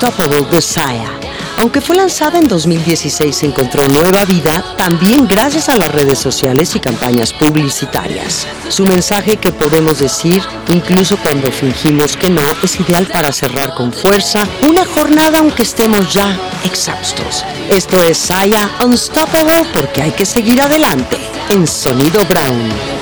Unstoppable de Sia. Aunque fue lanzada en 2016, encontró nueva vida también gracias a las redes sociales y campañas publicitarias. Su mensaje, que podemos decir, incluso cuando fingimos que no, es ideal para cerrar con fuerza una jornada aunque estemos ya exhaustos. Esto es Sia Unstoppable, porque hay que seguir adelante en Sonido Brown.